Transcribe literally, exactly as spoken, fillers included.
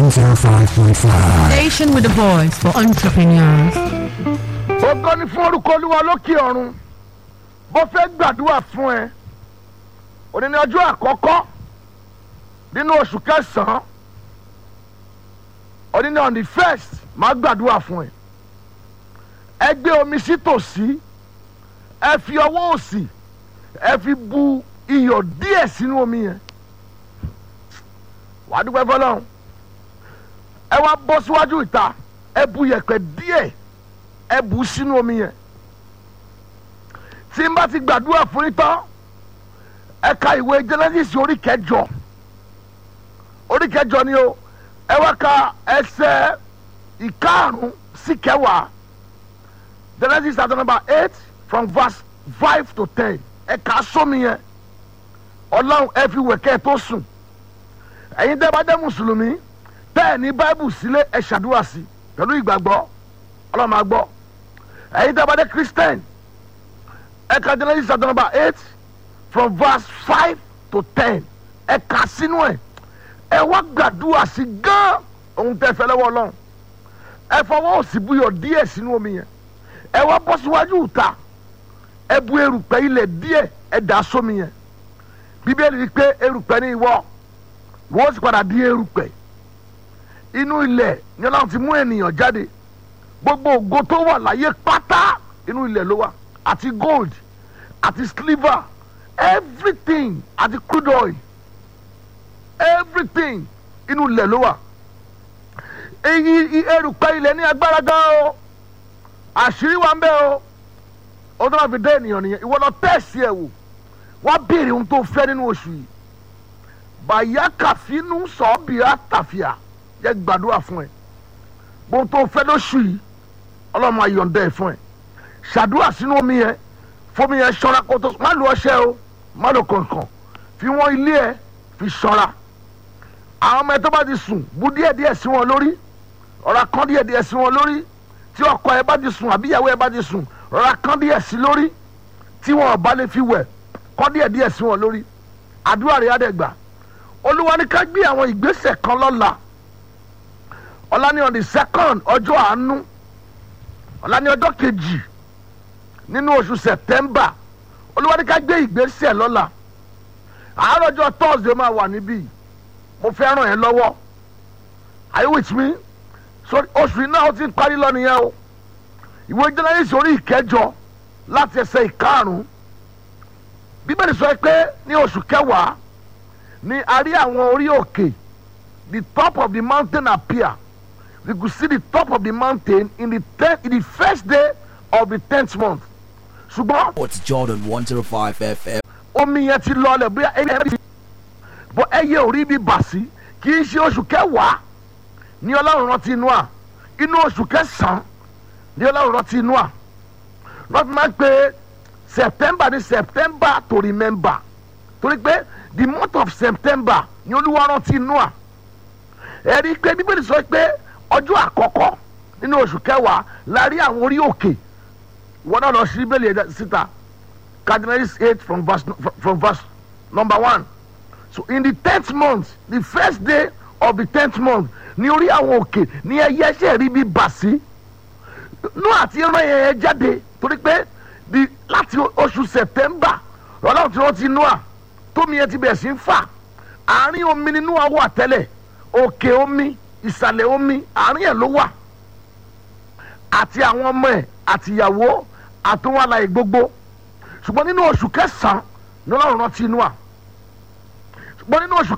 one zero five point five. Station with a voice for entrepreneurs. Ògo ni fún orúkọ Olúwa lókè ọ̀run. Bó fẹ́ gbàdúrà fún ẹ. Òní ni ọjọ́ àkọ́kọ́ nínú oṣù kẹsàn-án. Òní ni on the first máa gbàdúrà fún ẹ. Ẹ gbé omi sí tòsí. Ẹ fi ọwọ́ òsì. Ẹ fi bu iyọ̀ díẹ̀ sínú omi yẹn. Wàá dúpẹ́ fọlọ́run. Ẹ wá bọ́ síwájú ìta. Ẹ bu yẹ̀pẹ̀ díẹ̀. Ẹ bù sínú omi yẹn. Tí n bá ti gbàdúrà fún yín tán, ẹ ka ìwé Genesis orí kẹjọ. Orí kẹjọ ni o. Ẹ wá ka ẹsẹ̀ ìkarùn sí kẹwàá. Genesis chapter number eight from verse five to ten. Ẹ kà sómi yẹn. Ọlọ́run ẹ fi wẹ̀kẹ́ tó sùn. Ẹ̀yin tẹ́ bá jẹ́ Mùsùlùmí, tẹ́ ẹ̀ ní Báíbù sílé ẹ ṣàdúrà sí pẹ̀lú ìgbàgbọ́. Ọlọ́run máa gbọ́. Ẹ̀yin tẹ́ bá jẹ́ Christian, ẹ ka Genesis chapter number eight from verse five to ten. Ẹ kà sínú ẹ̀. Ẹ wá gbàdúrà sí gan ohun tẹ́ fẹ́ lọ́wọ́ Ọlọ́run. Ẹ fọwọ́ òsì buyọ̀ díẹ̀ sínú omi yẹn. Ẹ wá bọ́ síwájú ìta. Ẹ bu erùpẹ̀ ilẹ̀ díẹ̀ ẹ dà sómi yẹn. Bíbélì wí pé erùpẹ̀ ni ìwọ wọ́n sì padà di erùpẹ̀. Inú ilẹ̀ ni Ọlọ́run ti mú ènìyàn jáde. Gbogbo ògo tó wà láyé pátá inú ilẹ̀ ló wà. Àti gold àti silver everything àti crude oil everything inú ilẹ̀ ló wà. Èyí erùpẹ̀ ilẹ̀ ní agbára gan o. Àṣírí wa ń bẹ o. Ó tó máa fi dé ènìyàn nìyẹn. Ìwọ lọ tẹ̀sí ẹ̀ wò. Wá béèrè ohun tó fẹ́ nínú oṣù yìí. Bàyá kàfínú sọ̀ọ́bìrà tàfíà jẹ́ gbàdúrà fún ẹ. Bóun tó fẹ́ lóṣù yìí Ọlọ́run máa yọ̀ǹda ẹ̀ fún ẹ. Ṣàdúrà sínú omi yẹn fómi yẹn ṣọ́ra kó tó má lu ọṣẹ o má lu kọ̀ọ̀kan fi wọ́n ilé ẹ fi ṣọ́ra. Àwọn ọmọ ẹ tó bá ti sùn bu díẹ̀ díẹ̀ sí wọn lórí ọ̀rá kan díẹ̀ díẹ̀ sí wọn lórí. Tí ọkọ ẹ bá ti sùn àbí ìyàwó ẹ bá ti sùn ọ̀rá kan díẹ̀ sí lórí. Tí wọn ò bá lè fi wẹ̀ kọ́ díẹ̀ díẹ̀ sí wọn lórí. Àdúrà rẹ̀ á dẹ̀ gbà. Olúwa ní ká gbé àwọn ìgbésẹ̀ kan lọ́la. Ọ̀la ní on the second ọjọ́ àánú. Ọ̀la ní ọjọ́ kejì nínú oṣù September. Olúwa ní ká gbé ìgbésẹ̀ lọ́la. Àárọ̀ ọjọ́ Thursday máa wà níbí. Mo fẹ́ ràn ẹ́ lọ́wọ́. Are you with me? So oṣù iná ó ti ń parí lọ nìyẹn o. Ìwé Genesis orí ìkẹjọ láti ẹsẹ̀ ìkarùn-ún. Bíbélì sọ pé ní oṣù kẹwàá ni a rí àwọn orí òkè. The top of the mountain appear. We could see the top of the mountain in the tenth, in the first day of the tenth month. Ṣùgbọ́n It's Jordan one oh five F M. omi yẹn ti lọlẹ̀ bóyá ẹyẹ rí bọ́ ẹyẹ orí bí bà sí kì í ṣe oṣù kẹwàá ní Ọlọ́run rántí Nóà. Inú oṣù kẹsàn-án ní Ọlọ́run rántí Nóà. Lọ́tí máa ń pe September ní September to remember. Torí pé the month of September ní Olúwa rántí Nóà. Ẹ rí i pé Bíbélì sọ pé ọjọ́ àkọ́kọ́ nínú oṣù kẹwàá la rí àwọn orí òkè. Ìwọ náà lọ sí Bíbélì síta. Genesis eight from verse from verse number one. So in the tenth month, the first day of the tenth month, ní orí àwọn òkè ní ẹyẹ ṣe rí bí bà sí. Nóà àti ẹran ẹyẹ jáde torí pé di láti oṣù September Ọlọ́run tí wọ́n ti Nóà tómi yẹn ti bẹ̀rẹ̀ sí ń fà. Àárín omi ni Nóà wà tẹ́lẹ̀. Òkè omi ìsàlẹ̀ omi àárín ẹ̀ ló wà. Àti àwọn ọmọ ẹ̀ àti ìyàwó àtúnwá láì gbogbo. Ṣùgbọ́n nínú oṣù kẹsàn-án ní Ọlọ́run rántí Nóà. Ṣùgbọ́n nínú oṣù